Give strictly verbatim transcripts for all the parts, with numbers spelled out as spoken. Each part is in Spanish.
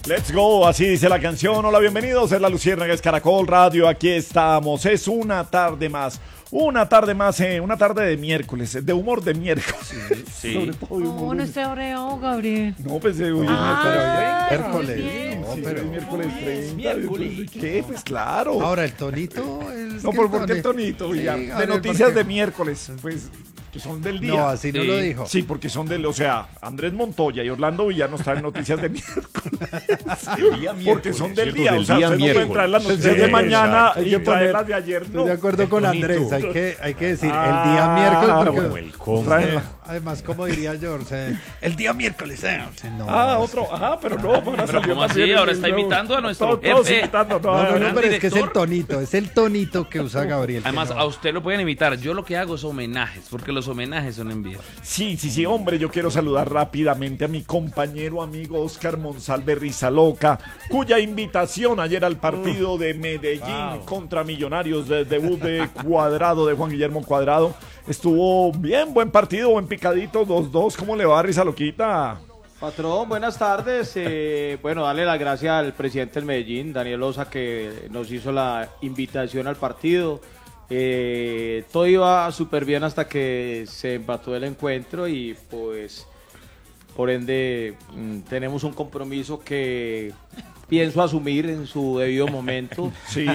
Let's go, así dice la canción. Hola, bienvenidos, es la Luciérnaga, es Caracol Radio, aquí estamos, es una tarde más, una tarde más, eh, una tarde de miércoles, de humor de miércoles. Sí. Sobre todo de humor. No, no está oreado, Gabriel. No, pues eh, hoy Ah, es miércoles. miércoles. No, Sí, pero- es miércoles treinta. miércoles. ¿Qué? Pues claro. Ahora el tonito. El, no, que ¿por, el ¿por qué el tone- tonito? Sí, Villar? Gabriel, de noticias porque- de miércoles, pues, que son del día. No, así no Sí. lo dijo. Sí, porque son del, o sea, Andrés Montoya y Orlando Villar nos traen noticias de miércoles. Porque son del ¿cierto? día, Del o sea, día usted no puede miércoles. traer las noticias Sí, de mañana exacto. Hay y que traerlas poner- de ayer, Estoy no. de acuerdo con tonito. Andrés. Hay que, hay que decir Ah, el día miércoles. Porque, como el cómo. Traen- eh, además, como diría George, eh, el día miércoles. eh, no, Ah, es- otro, ajá, pero no, ahora Pero salió ¿cómo así? también el- Ahora está el nuevo- imitando a nuestro Todos- todos jefe. imitando, no, No, no, no, no, pero es que es el director. tonito, es el tonito que usa Gabriel. que Además, no. a usted lo pueden imitar. Yo lo que hago es homenajes, porque los homenajes son envíos. Sí, sí, sí, hombre, yo quiero saludar rápidamente a mi compañero amigo Oscar Monsalve Rizaloca, cuya invitación ayer al partido de Medellín contra Millonarios, de debut de Cuadrado, de Juan Guillermo Cuadrado, estuvo bien, buen partido, buen picadito, dos dos. ¿Cómo le va, Rizaloquita? Patrón, buenas tardes. Eh, bueno, darle las gracias al presidente del Medellín, Daniel Osa, que nos hizo la invitación al partido. Eh, todo iba súper bien hasta que se empató el encuentro y pues por ende mm, tenemos un compromiso que pienso asumir en su debido momento. Sí.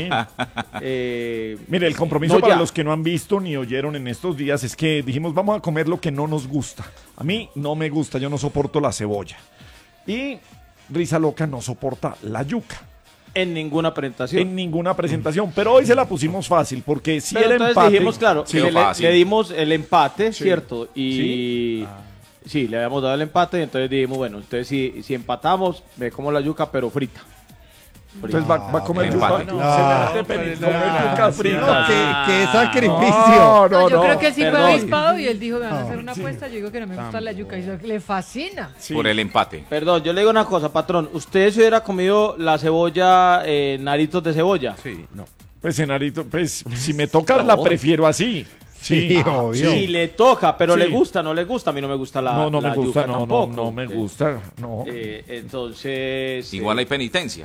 Eh, Mire, el compromiso no, para ya. los que no han visto ni oyeron en estos días es que dijimos, vamos a comer lo que no nos gusta. A mí no me gusta, yo no soporto la cebolla. Y Rizaloca no soporta la yuca. En ninguna presentación. En ninguna presentación, pero hoy se la pusimos fácil porque si Pero el entonces empate, dijimos, claro, sí, que le, fácil. le dimos el empate, Sí. ¿cierto? Y sí, le habíamos dado el empate y entonces dijimos, bueno, entonces si, si empatamos, me como la yuca, pero frita. Frita. entonces va, va a comer No, yuca, empate. se no, le hace no, feliz no, comer no, yuca no, frita. no, qué, qué sacrificio. No, no, No, yo no. creo que él sí fue Perdón. avispado y él dijo, me van a hacer No, una sí. apuesta. Yo digo que no me gusta la yuca y eso le fascina. Sí. Por el empate. Perdón, yo le digo una cosa, patrón. ¿Usted se hubiera comido la cebolla, eh, naritos de cebolla? Sí, no. Pues, Enarito, pues si me toca la prefiero así. Sí, Sí, obvio. Si le toca, pero Sí. le gusta, no le gusta. A mí no me gusta la no, no la me gusta, yuca no, no, tampoco. no me Eh, gusta, no. eh, entonces... Igual eh, hay penitencia.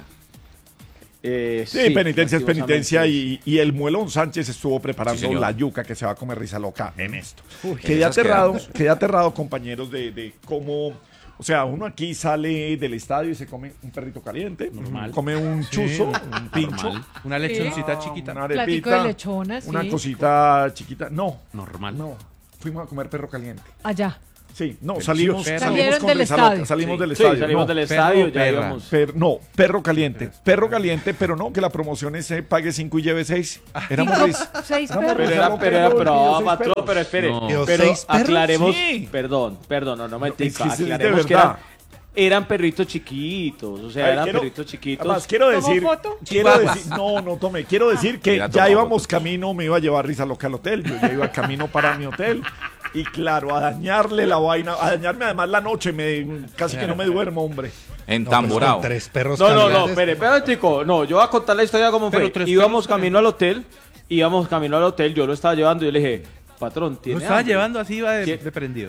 eh, Sí, penitencia es penitencia lastimosamente. y, y el Muelón Sánchez estuvo preparando Sí, señor. la yuca que se va a comer Rizaloca en esto. en quedé esas aterrado, quedamos. quedé aterrado, compañeros, de, de cómo, o sea, uno aquí sale del estadio y se come un perrito caliente, come un chuzo, un pincho, Una lechoncita chiquita. una Platico arepita, de lechona, sí. una cosita chiquita. No, Normal. no, fuimos a comer perro caliente. Allá. Sí, no, Pero salimos, sí, perro. salimos Salieron con del Rizaloca, estadio. salimos Sí. del Sí, estadio. salimos no. del perro estadio, o ya perra. íbamos. Per- no, perro caliente, perro caliente, pero no, que la promoción es eh, pague cinco y lleve seis. Éramos Cinco, Riz- seis éramos perros. Pero era, Rizaloca, pero era, no, pero, pidió ah, seis patrón, perros. pero espere, No. ¿Pidió pero seis perros? aclaremos, Sí. perdón, perdón, no, no me es que entiendo, es de aclaremos que verdad. eran, eran perritos chiquitos, o sea, Ay, eran quiero- perritos chiquitos. Además, quiero ¿Tomó decir, foto? quiero Chihuahuas. decir, no, no tomé, quiero decir que Mira, ya toma íbamos foto. camino, me iba a llevar Rizaloca al hotel, yo ya iba camino para mi hotel. Y claro, a dañarle la vaina, a dañarme además la noche, me, casi que no me duermo, hombre. En No, pues, Tamborao. con tres perros No, no, no, calientes. espere, espere, chico, no, yo voy a contar la historia como Pero fue. tres Íbamos perros camino al hotel, íbamos camino al hotel, yo lo estaba llevando y yo le dije, patrón, Lo ¿tiene estaba hambre? llevando así, iba de, ¿Qué? de prendido.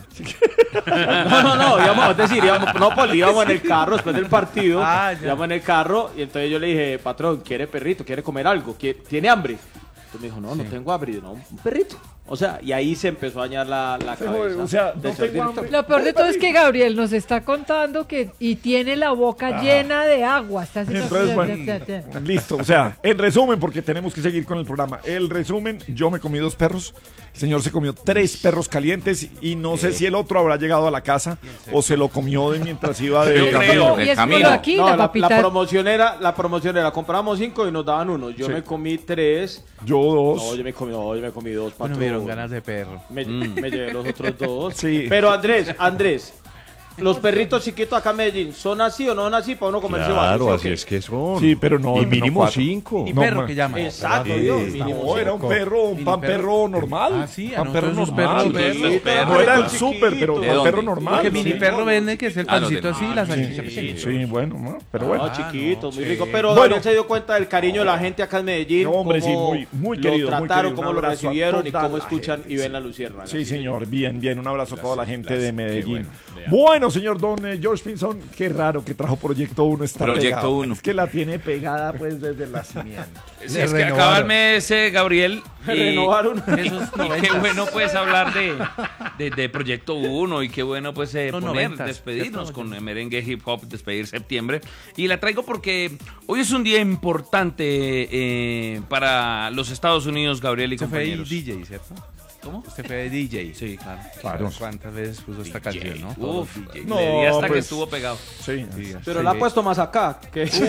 No, no, no, íbamos, es decir, íbamos, no, pues íbamos en el carro después del partido, Ah, ya. íbamos en el carro y entonces yo le dije, patrón, ¿quiere perrito? ¿Quiere comer algo? ¿Quie- ¿Tiene hambre? Entonces me dijo, no, no tengo hambre, y yo, no, un perrito. O sea, y ahí se empezó a dañar la, la Se cabeza. jode, o sea, no del señor tengo director. hambre. Lo peor de todo es que Gabriel nos está contando que y tiene la boca llena de agua. Está así- Entonces, bueno, listo, o sea, en resumen, porque tenemos que seguir con el programa. El resumen, yo me comí dos perros, el señor se comió tres perros calientes y no sé si el otro habrá llegado a la casa o se lo comió de mientras iba de Yo camino. creo. Y El es por camino. aquí, No, la la, la papita. promoción era, la promoción era, compramos cinco y nos daban uno. Yo Sí. me comí tres. Yo dos. No, yo me comí, no, yo me comí dos, No patrón. me dieron ganas de perro. Me, me llevé los otros dos. Sí. Pero Andrés, Andrés, los perritos chiquitos acá en Medellín, ¿son así o no son así para uno comerse varios? Claro, ¿sí o así qué? es que son. Sí, pero no, Y no mínimo cuatro. cinco. ¿Y No, perro ma- que llama? Exacto, Sí, Dios, no, mínimo No, era un cinco. perro, un ¿Y pan perro? perro normal. Ah, sí, a pan perro nosotros los normal. perros, Sí, perros, no era el perros súper, pero ¿De pan dónde? perro normal. Porque Sí. mini perro vende que es el Ah, los pancito de- así y la Sí, salchicha sí, pequeña. sí, bueno, ¿no? pero No, bueno. chiquito, muy sí. rico. Pero Bueno. Daniel se dio cuenta del cariño de la gente acá en Medellín. No, hombre, sí, cómo muy- muy lo querido, muy trataron, querido. cómo Un lo abrazo a recibieron y toda cómo la escuchan gente, y ven sí. la lucierna. Sí, señor, bien, bien. Un abrazo a toda la gente de Medellín. bueno. Bueno, Bueno, señor Don eh, George Pinzón, qué raro que trajo Proyecto uno esta Proyecto pegado. uno. Es que la tiene pegada pues desde el nacimiento. Sí, es que acaba el mes, eh, Gabriel. Y, Renovaron. esos y qué bueno pues hablar de, de, de Proyecto uno y qué bueno pues eh, Los poner, noventas. despedirnos con eh, merengue hip hop, despedir septiembre. Y la traigo porque hoy es un día importante eh, para los Estados Unidos, Gabriel y Usted fue compañeros. D J, ¿cierto? ¿Cómo? Usted fue D J. Sí, claro. Claro. ¿Cuántas veces puso esta canción, no? Uf, No, le di hasta que pues- estuvo pegado. Sí. Pero la ha puesto más acá. Que... Que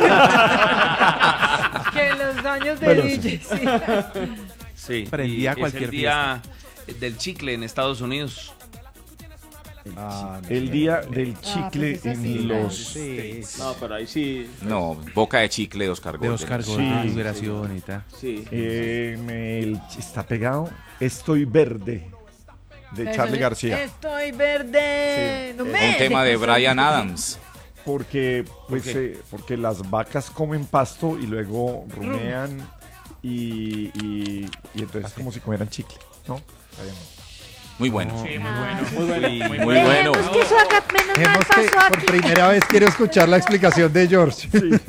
en los años de Bueno, D J, sí. Sí. Prendía y cualquier es el día del chicle en Estados Unidos. El día del chicle pues eso sí, en claro. los... No, pero ahí sí. No, boca de chicle de Oscar De Gómez. Oscar Sí. Gómez, liberación y tal. Sí. Eh, me- el- está pegado Estoy Verde, de Charlie García. Estoy verde. No me Un tema de dejes Bryan sentir. Adams. Porque, pues, ¿Por qué? eh, porque las vacas comen pasto y luego rumean y, y, y entonces es como si comieran chicle, ¿no? Está bien. Muy bueno. Muy bueno. Muy bueno. Dejemos que eso haga menos mal Vemos que pasó por aquí. primera vez quiero escuchar la explicación de George.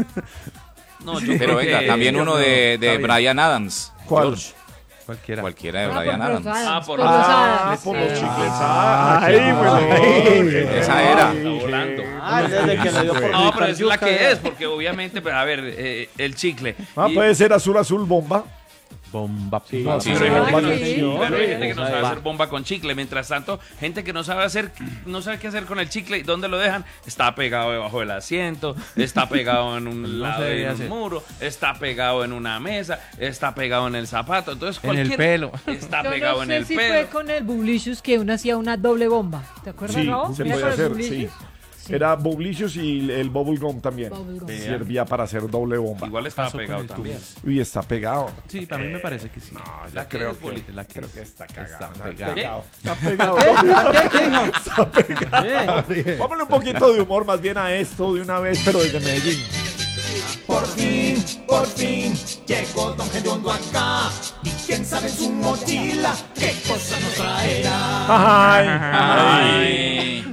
No, yo Pero creo venga, que- también uno de, Está de bien. Bryan Adams. ¿Cuál? George. Cualquiera. Cualquiera de Ah, Bryan por Adams. Rosadas, Ah, por por Rosadas. Ah, Rosadas. por los Sí. chicles. Ah, Ay, qué bueno. bueno. Esa era. Está volando. Ah, desde que le dio por No, gritar pero es la yuca, que ya. es, porque obviamente, pues, a ver, eh, el chicle. Ah, Y- puede ser azul, azul, bomba. Bomba. Sí, No, sí, pero hay sí. gente que no- Sí. pero hay gente que no Esa sabe es. hacer bomba con chicle. Mientras tanto, gente que no sabe hacer, no sabe qué hacer con el chicle y dónde lo dejan. Está pegado debajo del asiento, está pegado en un No lado se de debe un hacer. muro, está pegado en una mesa, está pegado en el zapato. Entonces, En el cualquier pelo. está Yo pegado no en sé el si pelo. fue con el Bublicious que uno hacía una doble bomba. ¿Te acuerdas, Sí, Raúl? se ¿Mira puede con el hacer, sí. Bublicious? Sí. Era Bublicious y el Bubble Gum también. Bubble gum. Servía para hacer doble bomba. Igual estaba Pasó con pegado el también. tubo. Uy, está pegado. Sí, para mí me parece que sí. La que creo es que- boli- La que Creo que está cagado. Está pegado. ¿Qué? Está pegado. Está pegado. Vámonos un poquito de humor más bien a esto de una vez, pero desde Medellín. Por fin, por fin, llegó Don Gediondo acá. Y quién sabe en su mochila qué cosa nos traerá. Ay, Ay.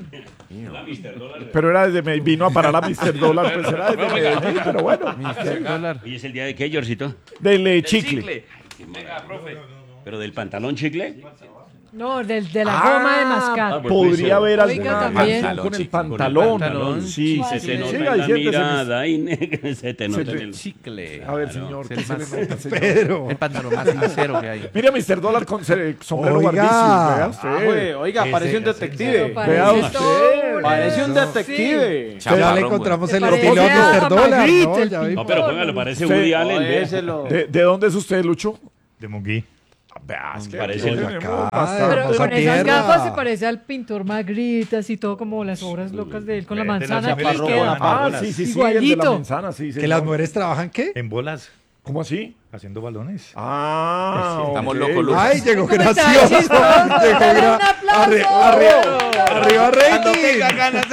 pero era desde Medellín, vino a parar a mister Dólar, pues era desde Medellín, pero bueno. mister Dólar. Hoy es el día de qué, Georgito. Del eh, Del chicle. Venga, profe. ¿Pero del pantalón chicle? No, del, de la goma de mascar. Podría haber Oiga, alguna también. canción con el chicle. pantalón. pantalón, Sí, Se sí, te sí. nota Siga en la diciendo ese mirada y negra, se te nota Se en te- el... Chicle. A ver, señor, Es ¿qué el se le más- nota, señor? Pero, El pantalón más sincero que hay. Mira, mister Dólar con cere- sombrero Oiga. Barbicius, vea Ah, usted. güey, oiga, Ese- parece un ese- detective. Vea Parece usted. todo, Parece un eso. detective. ya Chaparrón, le güey. encontramos Se el parece estilo a a mister Dólar, Magritte, ¿no? el Ya pintor. vi- No, pero póngalo, parece Sí. Woody Allen, ve. Óyeselo. ¿De, de dónde es usted, Lucho? De Munguí. Vea, es que Parece aquí el tenemos acá, bastante- Pero hermosa con esas tierra. gafas se parece al pintor Magritte, así todo como las obras locas de él con la De la manzana que chaparrón, queda. Ah, bolas. sí, sí, sí, el de la Igualito. manzana, sí, Que señor. las mujeres trabajan, ¿qué? En bolas, ¿Cómo así? haciendo balones. Ah, Estamos ok. locos, Lucas. Ay, llegó ¿Cómo está? gracioso. Chistoso. Llegó Dale gra- un aplauso. arri- arri- Arriba rating.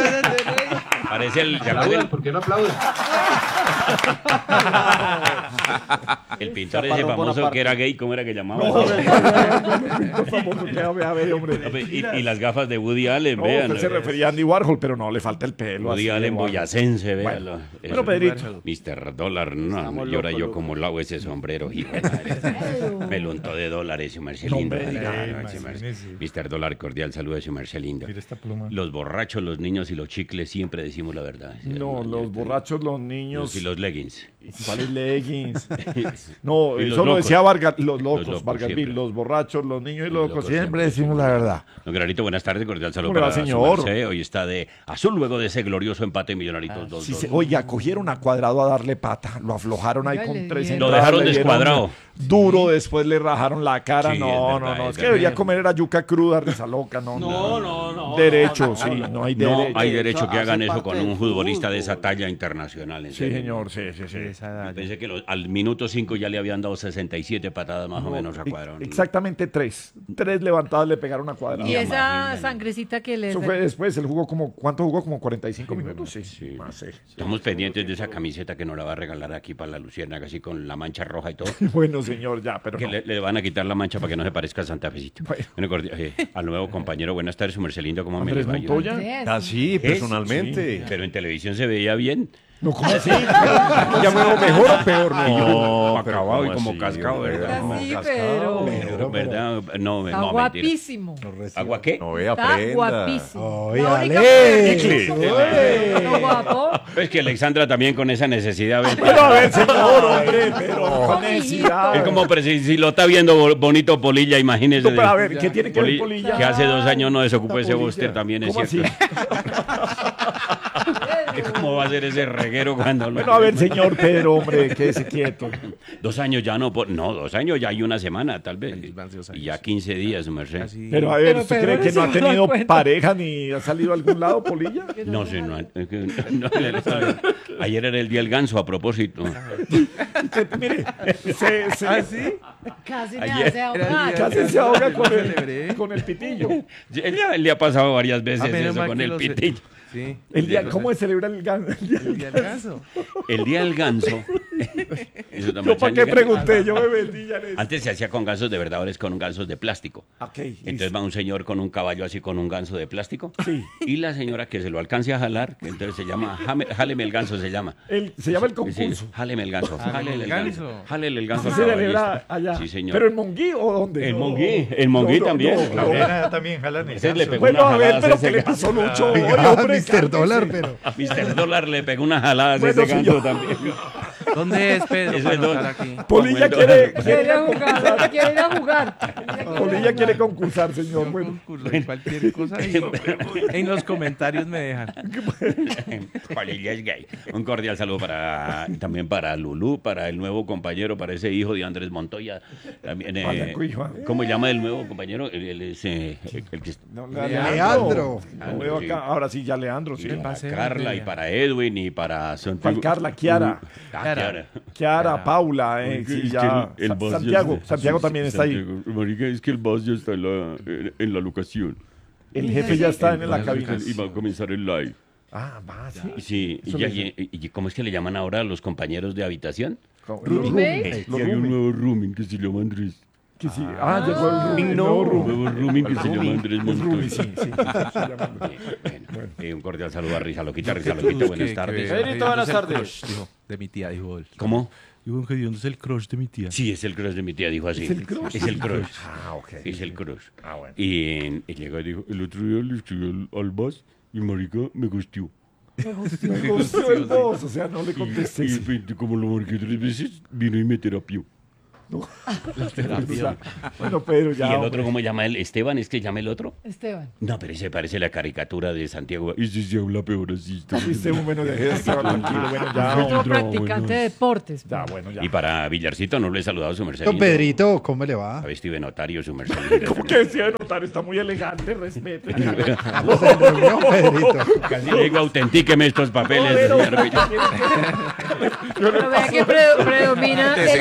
Parece el... ¿Se acuerdan? ¿Por qué no aplauden? El pintor ese Chaparrón famoso Bonaparte. que era gay, ¿cómo era que llamaba? No, pintor famoso, vea, vea, vea, hombre. Y, y las gafas de Woody Allen, No, vean. usted se refería a Andy Warhol, pero no, le falta el pelo. Woody así, Allen Warhol. boyacense, Bueno, véanlo. bueno, Eso. Pedrito. mister Dólar, no, Estamos y ahora locos, yo locos. como lo hago ese sombrero, hijo de madre. Me lo untó de dólares, su merced lindo. hombre, diga, Ay, ay, su merced. imagínese. mister Dólar, cordial saludo a su merced lindo. Mira esta pluma. Los borrachos, los niños y los chicles siempre decimos la verdad. No, los borrachos, los niños. Y los leggings. ¿Cuáles leggings? No, Y los eso lo locos. decía Vargas, los locos, Los locos Vargas siempre. Bill, los borrachos, los niños y los locos. locos Siempre siempre decimos la verdad. Don Granito, buenas tardes, cordial saludo ¿Cómo le va, para su señor? merced. Hoy está de azul luego de ese glorioso empate millonaritos dos Sí, dos. se- oiga, cogieron a Cuadrado a darle pata, lo aflojaron ahí Oiga, con le tres dieron- Lo entradas, dejaron le dieron descuadrado. Duro, después le rajaron la cara. Sí, no, es no, verdad, no, es es que verdad. debería comer era yuca cruda, risa loca, no. No, no, no. Derecho, sí, no hay No derecho. hay derecho que Eso hagan hace eso parte con del un futbolista de esa fútbol. talla internacional. en Sí, serio. señor, señor, sí, sí, sí. Esa edad ya. Pensé que los- al minuto cinco ya le habían dado sesenta y siete patadas más o menos a No, Cuadrado. exactamente tres. Tres levantadas le pegaron a Cuadrado. Y esa imagínate. sangrecita que le... Eso fue después, él jugó como, ¿cuánto jugó? Como cuarenta y cinco minutos, sí. Sí. Más, sí. Estamos pendientes de esa camiseta que nos la va a regalar aquí para la Luciérnaga, así con la mancha roja y todo. Bueno, señor, ya, pero Que no. le, le van a quitar la mancha para que no se parezca a Santa Fecito. Bueno. Bueno, cordi- eh, al nuevo compañero, buenas tardes, su merced lindo, ¿cómo me Andrés le va? Montoya. Andrés. Ah, sí, personalmente. Pero en televisión se veía bien. No, ¿cómo así? ¿Ya me veo mejor o peor? Y yo No. como pero acabado y ¿cómo como así, cascado, hombre? ¿verdad? Está así, cascado. pero... Pero, ¿verdad? No, Está no, mentira. guapísimo. ¿Agua qué? No, ve, Está aprenda. guapísimo. Oye, La única Ale. mujer- Lo guapo. Es que Alexandra también con esa necesidad. ¿ves? Pero a ver, señor, hombre, pero con mijito. necesidad. Es como pero si, si lo está viendo bo- bonito Polilla, imagínese. No, pero a ver, ¿qué tiene que ver Poli- Polilla? Que hace dos años no desocupó ese Polilla. búster también, es ¿Cómo cierto. ¿Cómo va a ser ese reguero cuando lo... Bueno, a ver, señor Pedro, hombre, quédese quieto. Dos años ya no, po- no, dos años ya hay una semana, tal vez. Feliz van dos Y ya años. quince días, su merced. Casi- Pero a ver, Pero ¿usted Pedro cree que no ha no se da tenido cuenta. pareja ni ha salido a algún lado, Polilla? No sé, no, es que- no, ayer era el día del ganso, a propósito. Usted, mire, se, se, ¿Ah, sí? Casi me Ayer hace ahogar. casi se ahoga con Celebré. el, con el pitillo. Él ya le ha pasado varias Ah, veces menos eso mal con que el lo sé. pitillo. Sí. El día, ¿cómo se celebra el gan- el día El del día ganso? del ganso. El día del ganso. Eso también Yo para se qué han- pregunté, yo me vendí ya en eso. Antes se hacía con gansos de verdad, ahora es con gansos de plástico. Ok, Entonces listo. va un señor con un caballo así con un ganso de plástico. Sí. Y la señora que se lo alcance a jalar, que entonces se llama, jame- jáleme el ganso se llama. El- se llama el Sí, concurso. jáleme el ganso, jálele el ganso. ganso. Jálele el ganso. ¿Así al se celebra caballista. allá? Sí, señor. ¿Pero en Monguí o dónde? El No. Monguí, el Monguí No, no, también, no, claro. no. Era también jalan el Ese le ganso. pegó Bueno, una a ver, jalada pero ese ¿qué le ganso. pasó, Lucho? Oye, Ah, hombre, mister cálmese. Dólar, pero. mister Dólar le pegó una jalada a Bueno, ese ganso señor. también. ¿Dónde es Pedro Eso para es don- anotar aquí? Polilla Como el quiere, dólar. Quiere ir a jugar, quiere ir a jugar. Polilla quiere concursar, señor. Yo Bueno, concurso en cualquier cosa y en los comentarios me dejan. Polilla es gay. Un cordial saludo para también para Lulú, para el nuevo compañero, para ese hijo de Andrés Montoya. También, eh, Vaya, cuijo. ¿cómo se llama el nuevo compañero? Él, él es, eh, el que no, Leandro. Lo veo acá. Ahora sí, ya Leandro, sí. para paseo Carla y de- para Edwin y para Santiago. Para Carla, Kiara. Ah, Kiara. Kiara. Kiara, Paula, eh, sí, Es ya. que el- el Sa- boss ya Santiago, está- Santiago también está ahí. Santiago, marica, es que el boss ya está en la, en, en la locación. El jefe ya está en la Y cabina. va a comenzar el live. Ah, va, sí. Y sí, y, Eso ya- le- y- y- y ¿cómo es que le llaman ahora a los compañeros de habitación? Los ¿Roommate? roommates, Y los hay un roommates. nuevo rooming que se llama Andrés. Que sí. Ah, llegó el rooming. Un nuevo nuevo rooming. rooming que se llama Andrés El rooming, Montoya. sí, sí. sí, se llama. Bueno, eh, un cordial saludo a Risa Loquita, Risa Que- Loquita, que- buenas que- tardes. Pedrito, que- buenas es el tardes. crush, dijo, de mi tía, dijo él. ¿Cómo? Dijo que ¿dónde es el crush de mi tía? Sí, es el crush de mi tía, dijo así. ¿Es el crush? Es el crush. Ah, ok. Es el crush. Ah, bueno. Y, y llegó y dijo, el otro día le escribí al, al boss y marica me gustió. Me gustó el boss, o sea, no le contesté. Y, y, y como lo marqué tres veces, vino y me terapió. Bueno, Pedro, ya. ¿Y el hombre. otro cómo llama él? ¿Esteban? ¿Es que llama el otro? Esteban. No, pero ese parece la caricatura de Santiago. Ese se habla peor así. Viste, bueno, de eso, tranquilo, bueno, ya. Otro hombre. practicante de deportes. Ya, bueno, ya. Y para Villarcito no le he saludado a su merced. Don Pedrito, ¿cómo le va? A ver, Steven Notario, su merced. ¿Cómo que decía de notar? Está muy elegante, respete. Se reunió, Pedrito. Casi le digo, autentíqueme estos papeles, señor Villar. Pero vea que pre- predomina el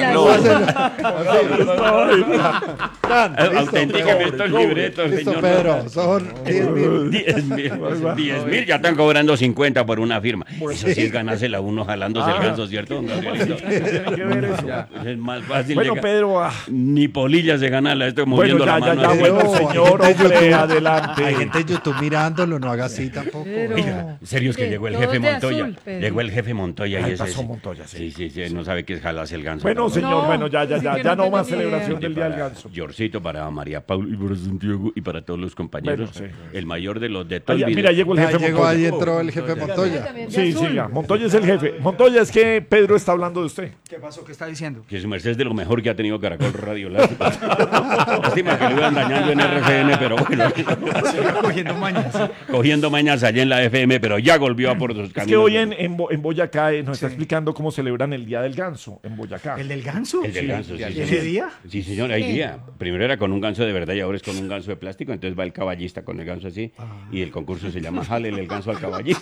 Tan, listo, Autentíqueme estos libretos, Listo, señor. Pedro, son diez mil. Diez mil, diez mil, ya están cobrando cincuenta por una firma. Eso sí es ganársela uno jalándose el ganso, ¿cierto, don Gabrielito? Tiene que ver eso. Es más fácil. Bueno, de ga- Pedro, ah, Ni polilla se gana, la estoy bueno, moviendo ya, la ya, mano. ya, así. bueno, Hay señor, gente en hombre, YouTube. adelante. Hay gente en YouTube mirándolo, no haga así tampoco. Pero- Oiga, serio es que Sí, llegó el todos jefe de Montoya. azul, Pedro. Llegó el jefe Montoya Ay, y ese pasó es- Montoya, sí. Sí, sí, sí, no sabe qué es jalarse el ganso. Bueno, pero señor, No, bueno, ya, ya, así ya, que ya no no más tenía celebración Y del Día del para Ganso. Yorcito, para María Paula y para Santiago y para todos los compañeros. Bueno, sí. El mayor de los de Ah, todo el ya, video. mira, llegó el Ya jefe llegó, Montoya. ahí entró el jefe Montoya. También de Sí, azul. sí, ya. Montoya es el jefe. Montoya, es que Pedro está hablando de usted. ¿Qué pasó? ¿Qué está diciendo? Que su merced es de lo mejor que ha tenido Caracol Radio. Lástima, Lástima que lo iban dañando en R C N, pero bueno. Cogiendo mañas. Cogiendo mañas allá en la F M, pero ya volvió a por los caminos. Es que hoy en, en, Bo- en Boyacá eh, nos está explicando cómo celebran el Día del Ganso en Boyacá. ¿El del ganso? El del ganso, Sí, ¿Ese señor. día? Sí, señor, hay Sí. día. Primero era con un ganso de verdad y ahora es con un ganso de plástico. Entonces va el caballista con el ganso así. Y el concurso se llama Jálele el ganso al caballista.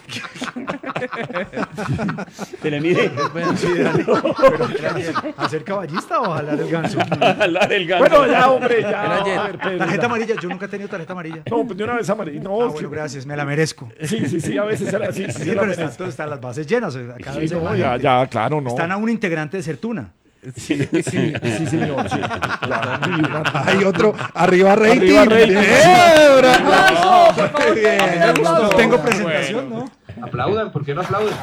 ¿Se le mide? Bueno, sí, dale. Pero, ¿hacer caballista o jalar el ganso? Jalar el ganso. Bueno, ya, hombre, ya. Era ayer. A ver, Pedro, Tarjeta ya. amarilla, yo nunca he tenido tarjeta amarilla. No, pues de una vez amarilla. No, Ah, es bueno, que- gracias, me la merezco. Sí, sí, sí, a veces era así. Sí, Sí, sí, la pero están, merezco. todos- están las bases llenas. o sea, cada Sí, vez hay no, más ya, gente. ya, claro, no. Están a un integrante de Sertuna. Sí, sí, sí, señor. Sí. Claro, y una- Hay otro, arriba rating. Arriba rating. ¡Eh, bravo! ¡Aplauso, por favor! Muy bien. ¡Aplauso! Tengo presentación, ¿no? Aplaudan, ¿por qué no aplauden?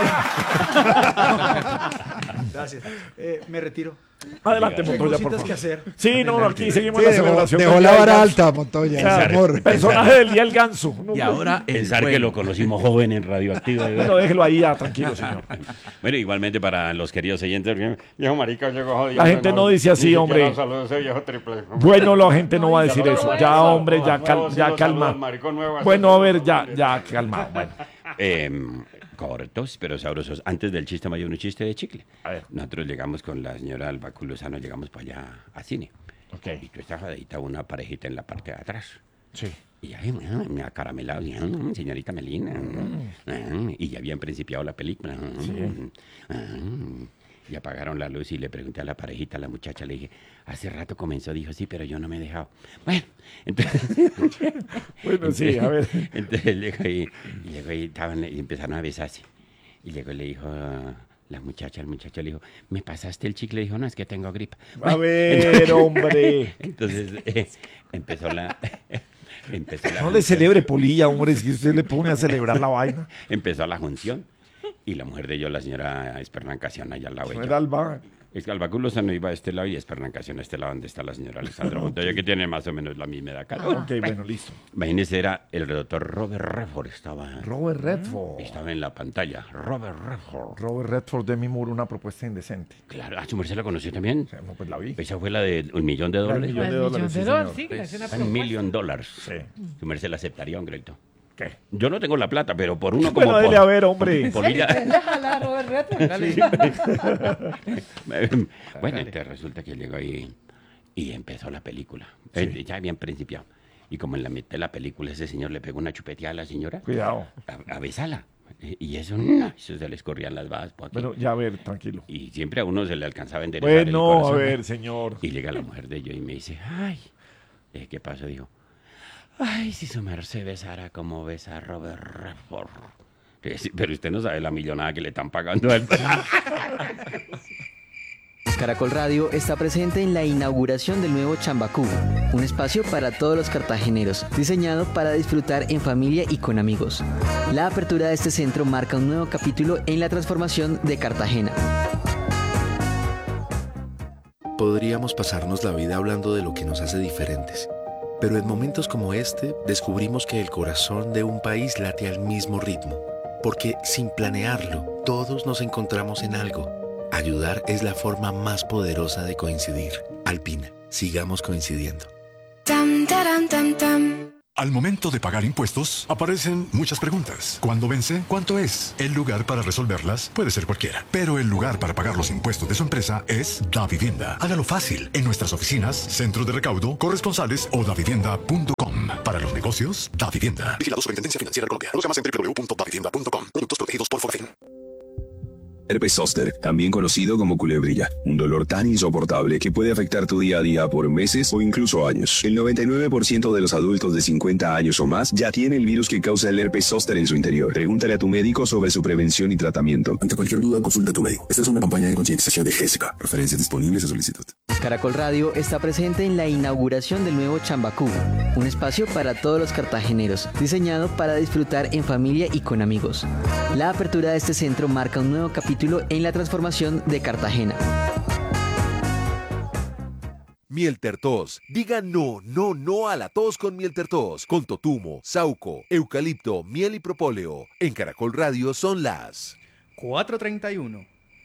Gracias. Eh, me retiro. Adelante, Hay Montoya, por cositas favor. que hacer. Sí, no, aquí seguimos Sí, la dejó, celebración. dejó del la Día del vara Ganso. alta, Montoya, Claro, amor. personaje del día el ganso. No, Y ahora el Pensar que bueno. lo conocimos joven en Radioactiva. de verdad. Bueno, déjelo ahí ya, tranquilo, señor. Bueno, igualmente para los queridos oyentes, porque, viejo marica, llegó jodido. La gente no dice así, ni siquiera hombre. saluda ese viejo triple. Bueno, la gente no va a decir eso. Ya, hombre, ya, cal- Nuevo, sí ya lo saluda calma. el maricón nuevo, así. Bueno, a ver, ya, ya, calma. Bueno. Em, cortos, pero sabrosos. Antes del chiste mayor, un chiste de chicle. A ver. Nosotros llegamos con la señora Alba Lozano, llegamos para allá a cine. Ok. Y tú estás jadita una parejita en la parte de atrás. Sí. Y ahí, bueno, me acaramelado, y, "Mm, señorita Melina. mm, mm", y ya habían principiado la película. mm, mm, Y apagaron la luz y le pregunté a la parejita, a la muchacha, le dije, hace rato comenzó, dijo, sí, pero yo no me he dejado. Bueno, entonces... Bueno, sí, a ver. Entonces llegó ahí, y llegó ahí, estaban, y empezaron a besarse. Y llegó y le dijo a la muchacha, el muchacho le dijo, ¿me pasaste el chicle? Le dijo, no, es que tengo gripa. A Bueno, ver, hombre. Entonces eh, empezó la... empezó la No le junción. celebre polilla, hombre, si usted le pone a celebrar la vaina. Empezó la junción. Y la mujer de ellos, la señora Esperancación, allá al lado de No ella. era Alba. Es que Albaculo no iba a este lado y Esperancación a este lado donde está la señora Alessandra Montoya, que tiene más o menos la misma edad. cada uno. Ok, bueno, listo. Imagínese, era el doctor Robert Redford, estaba, Robert Redford. estaba en la pantalla. Robert Redford. Robert Redford de mi muro, una propuesta indecente. Claro, ah, ¿su merced la conoció también? O sea, no, pues la vi. Esa fue la de un millón de La del dólares. millón de Al dólares, millón sí, de dólares, señor. sí, que es una Un propuesta. millón de dólares. Sí. Su merced la aceptaría, un crédito. ¿Qué? Yo no tengo la plata, pero por uno como Bueno, dele por- a ver, hombre. Polilla. Déjala, Robert Redford. Bueno, entonces resulta que llegó ahí y empezó la película. Eh, Ya habían principiado. Y como en la mitad de la película ese señor le pegó una chupeteada a la señora. Cuidado. A, a besarla. Eh, Y eso, no, eso se les corrían las babas por aquí. Bueno, ya a ver, tranquilo. Y siempre a uno se le alcanzaba a enderezar el Bueno, a corazón. ver, señor. Y llega la mujer de ellos y me dice, ay, eh, ¿qué pasó? Dijo, ay, si su merced besara como besa a Robert Redford. Eh, sí, pero usted no sabe la millonada que le están pagando a él. Caracol Radio está presente en la inauguración del nuevo Chambacú, un espacio para todos los cartageneros, diseñado para disfrutar en familia y con amigos. La apertura de este centro marca un nuevo capítulo en la transformación de Cartagena. Podríamos pasarnos la vida hablando de lo que nos hace diferentes, pero en momentos como este descubrimos que el corazón de un país late al mismo ritmo, porque sin planearlo, todos nos encontramos en algo. Ayudar es la forma más poderosa de coincidir. Alpina, sigamos coincidiendo. Tam, taram, tam, tam. Al momento de pagar impuestos, aparecen muchas preguntas. ¿Cuándo vence? ¿Cuánto es? El lugar para resolverlas puede ser cualquiera, pero el lugar para pagar los impuestos de su empresa es Davivienda. Hágalo fácil en nuestras oficinas, centros de recaudo, corresponsales o davivienda punto com. Para los negocios, Davivienda. Vigilado Superintendencia Financiera de Colombia. Conozca más en doble u doble u doble u punto davivienda punto com. Productos protegidos por Fogafín. Herpes zóster, también conocido como culebrilla, un dolor tan insoportable que puede afectar tu día a día por meses o incluso años. El noventa y nueve por ciento de los adultos de cincuenta años o más ya tiene el virus que causa el herpes zóster en su interior. Pregúntale a tu médico sobre su prevención y tratamiento. Ante cualquier duda, consulta a tu médico. Esta es una campaña de concientización de Gésica. Referencias disponibles a solicitud. Caracol Radio está presente en la inauguración del nuevo Chambacú, un espacio para todos los cartageneros, diseñado para disfrutar en familia y con amigos. La apertura de este centro marca un nuevo capítulo en la transformación de Cartagena. Miel Tertos. Diga no, no, no a la tos con Miel Tertos. Con totumo, sauco, eucalipto, miel y propóleo. En Caracol Radio son las cuatro treinta y uno.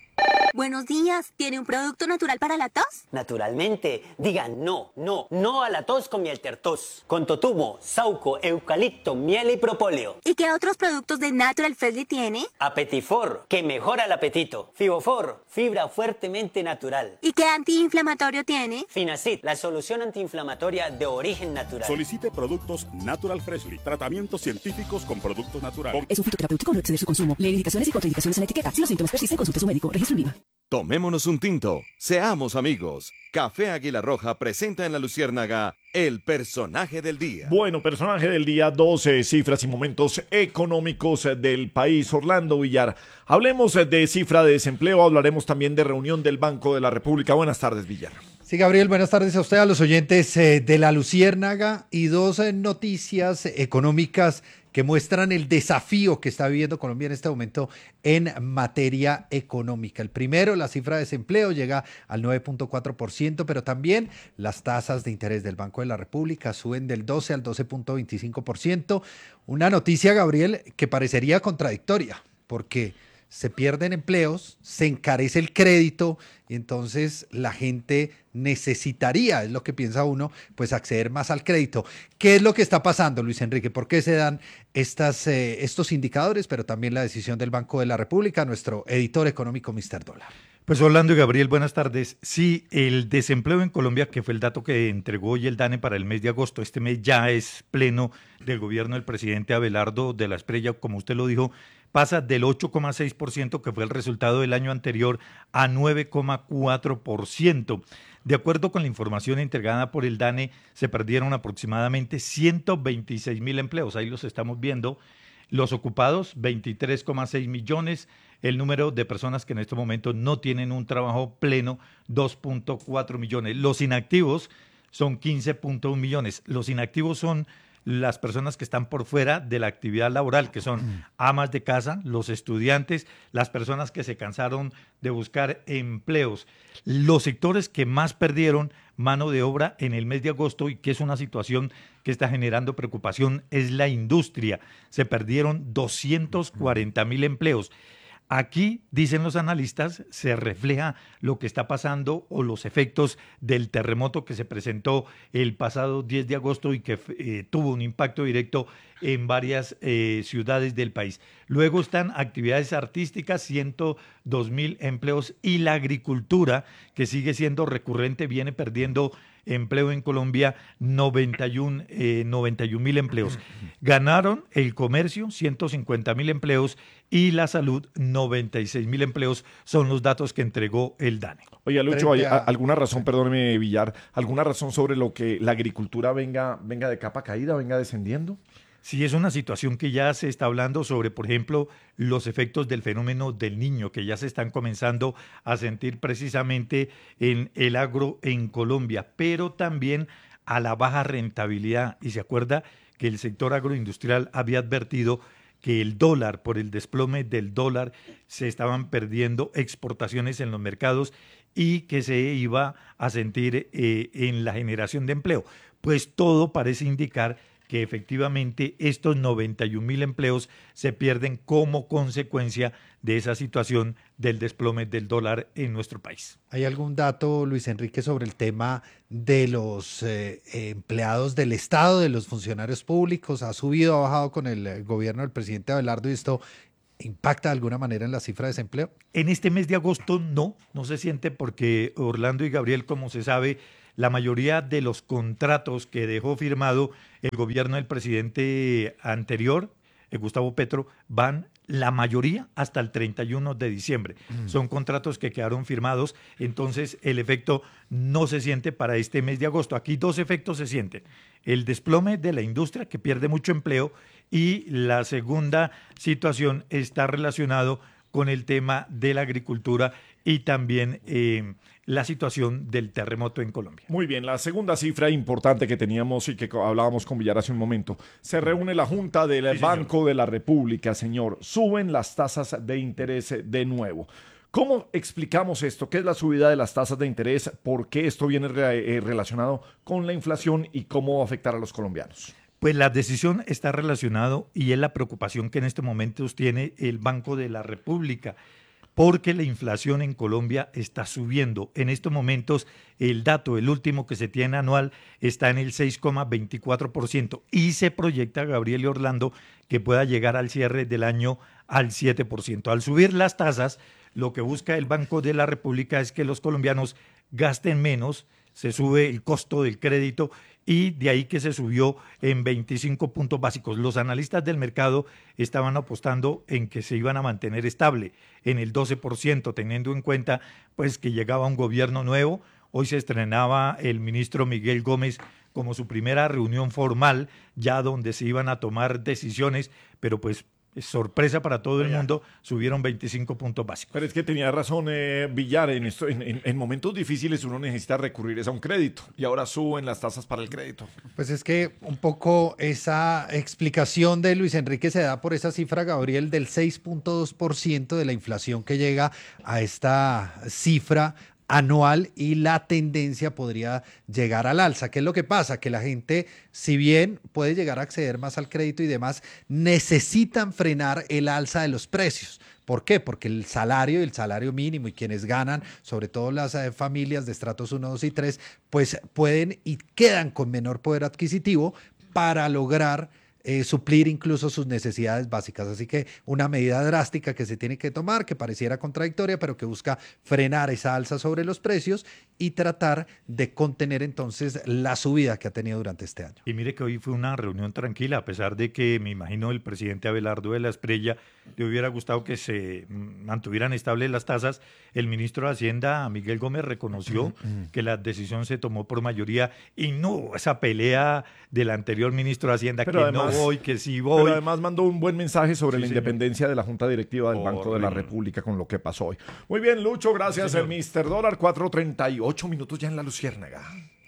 Buenos días, ¿tiene un producto natural para la tos? Naturalmente, digan no, no, no a la tos con miel tertos. Con totumo, sauco, eucalipto, miel y propóleo. ¿Y qué otros productos de Natural Freshly tiene? Apetifor, que mejora el apetito. Fibofor, fibra fuertemente natural. ¿Y qué antiinflamatorio tiene? Finacid, la solución antiinflamatoria de origen natural. Solicite productos Natural Freshly, tratamientos científicos con productos naturales. Es un fitoterapéutico, no exceder su consumo. Lee indicaciones y contraindicaciones en la etiqueta. Si los síntomas persisten, consulte a su médico. Registro en I V A. Tomémonos un tinto, seamos amigos. Café Águila Roja presenta en La Luciérnaga el personaje del día. Bueno, personaje del día, doce cifras y momentos económicos del país. Orlando Villar, hablemos de cifra de desempleo, hablaremos también de reunión del Banco de la República. Buenas tardes, Villar. Sí, Gabriel, buenas tardes a usted, a los oyentes eh, de La Luciérnaga, y dos eh, noticias económicas que muestran el desafío que está viviendo Colombia en este momento en materia económica. El primero, la cifra de desempleo llega al nueve punto cuatro por ciento, pero también las tasas de interés del Banco de la República suben del doce al doce punto veinticinco por ciento. Una noticia, Gabriel, que parecería contradictoria, porque se pierden empleos, se encarece el crédito y entonces la gente necesitaría, es lo que piensa uno, pues acceder más al crédito. ¿Qué es lo que está pasando, Luis Enrique? ¿Por qué se dan estas, eh, estos indicadores, pero también la decisión del Banco de la República? Nuestro editor económico, mister Dólar. Pues Orlando y Gabriel, buenas tardes. Sí, el desempleo en Colombia, que fue el dato que entregó hoy el DANE para el mes de agosto, este mes ya es pleno del gobierno del presidente Abelardo de la Espriella, como usted lo dijo, pasa del ocho coma seis por ciento, que fue el resultado del año anterior, a nueve coma cuatro por ciento. De acuerdo con la información entregada por el DANE, se perdieron aproximadamente ciento veintiséis mil empleos, ahí los estamos viendo. Los ocupados, veintitrés coma seis millones. El número de personas que en este momento no tienen un trabajo pleno, dos punto cuatro millones. Los inactivos son quince punto uno millones. Los inactivos son las personas que están por fuera de la actividad laboral, que son amas de casa, los estudiantes, las personas que se cansaron de buscar empleos. Los sectores que más perdieron mano de obra en el mes de agosto, y que es una situación que está generando preocupación, es la industria. Se perdieron doscientos cuarenta mil empleos. Aquí, dicen los analistas, se refleja lo que está pasando o los efectos del terremoto que se presentó el pasado diez de agosto y que eh, tuvo un impacto directo en varias eh, ciudades del país. Luego están actividades artísticas, ciento dos mil empleos, y la agricultura, que sigue siendo recurrente, viene perdiendo empleo en Colombia, noventa y un mil empleos. Ganaron el comercio, ciento cincuenta mil empleos, y la salud, noventa y seis mil empleos, son los datos que entregó el DANE. Oye, Lucho, ¿hay alguna razón, perdóneme, Villar, alguna razón sobre lo que la agricultura venga, venga de capa caída, venga descendiendo? Sí, es una situación que ya se está hablando sobre, por ejemplo, los efectos del fenómeno del Niño, que ya se están comenzando a sentir precisamente en el agro en Colombia, pero también a la baja rentabilidad. Y se acuerda que el sector agroindustrial había advertido que el dólar, por el desplome del dólar, se estaban perdiendo exportaciones en los mercados y que se iba a sentir eh, en la generación de empleo. Pues todo parece indicar que efectivamente estos noventa y un mil empleos se pierden como consecuencia de esa situación del desplome del dólar en nuestro país. ¿Hay algún dato, Luis Enrique, sobre el tema de los eh, empleados del Estado, de los funcionarios públicos? ¿Ha subido, ha bajado con el gobierno del presidente Abelardo y esto impacta de alguna manera en la cifra de desempleo? En este mes de agosto no, no se siente porque Orlando y Gabriel, como se sabe, la mayoría de los contratos que dejó firmado el gobierno del presidente anterior, eh, Gustavo Petro, van la mayoría hasta el treinta y uno de diciembre. Mm. Son contratos que quedaron firmados, entonces el efecto no se siente para este mes de agosto. Aquí dos efectos se sienten: el desplome de la industria, que pierde mucho empleo, y la segunda situación está relacionado con el tema de la agricultura y también eh, la situación del terremoto en Colombia. Muy bien, la segunda cifra importante que teníamos y que hablábamos con Villar hace un momento. Se reúne la Junta del sí, Banco de la República, señor. Suben las tasas de interés de nuevo. ¿Cómo explicamos esto? ¿Qué es la subida de las tasas de interés? ¿Por qué esto viene re- eh, relacionado con la inflación y cómo va a afectar a los colombianos? Pues la decisión está relacionado y es la preocupación que en este momento tiene el Banco de la República, porque la inflación en Colombia está subiendo. En estos momentos el dato, el último que se tiene anual, está en el seis coma veinticuatro por ciento y se proyecta, Gabriel y Orlando, que pueda llegar al cierre del año al siete por ciento. Al subir las tasas, lo que busca el Banco de la República es que los colombianos gasten menos, se sube el costo del crédito y de ahí que se subió en veinticinco puntos básicos. Los analistas del mercado estaban apostando en que se iban a mantener estable en el doce por ciento, teniendo en cuenta pues que llegaba un gobierno nuevo. Hoy se estrenaba el ministro Miguel Gómez como su primera reunión formal, ya donde se iban a tomar decisiones, pero pues sorpresa para todo el mundo, subieron veinticinco puntos básicos. Pero es que tenía razón eh, Villar, en, esto, en, en, en momentos difíciles uno necesita recurrir a un crédito y ahora suben las tasas para el crédito. Pues es que un poco esa explicación de Luis Enrique se da por esa cifra, Gabriel, del seis punto dos por ciento de la inflación que llega a esta cifra anual y la tendencia podría llegar al alza. ¿Qué es lo que pasa? Que la gente, si bien puede llegar a acceder más al crédito y demás, necesitan frenar el alza de los precios. ¿Por qué? Porque el salario y el salario mínimo y quienes ganan, sobre todo las eh, familias de estratos uno, dos y tres, pues pueden y quedan con menor poder adquisitivo para lograr Eh, suplir incluso sus necesidades básicas. Así que una medida drástica que se tiene que tomar, que pareciera contradictoria, pero que busca frenar esa alza sobre los precios y tratar de contener entonces la subida que ha tenido durante este año. Y mire que hoy fue una reunión tranquila, a pesar de que me imagino el presidente Abelardo de la Espriella le hubiera gustado que se mantuvieran estables las tasas. El ministro de Hacienda, Miguel Gómez, reconoció uh-huh. que la decisión se tomó por mayoría y no esa pelea del anterior ministro de Hacienda, pero que además, no voy, que sí voy. Pero además mandó un buen mensaje sobre sí, la señor. independencia de la Junta Directiva del Banco de la República con lo que pasó hoy. Muy bien, Lucho, gracias, sí, el mister Dólar, cuatro treinta y ocho minutos ya en la Luciérnaga.